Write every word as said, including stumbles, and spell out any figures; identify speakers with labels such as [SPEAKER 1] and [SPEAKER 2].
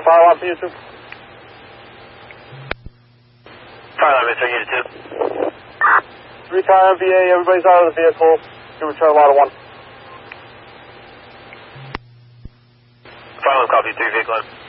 [SPEAKER 1] fire alarm for you two.
[SPEAKER 2] Fire alarm, Mister Unit two.
[SPEAKER 1] Three car M V A, everybody's out of the vehicle. You return ladder one.
[SPEAKER 2] Fire alarm, copy, three vehicle.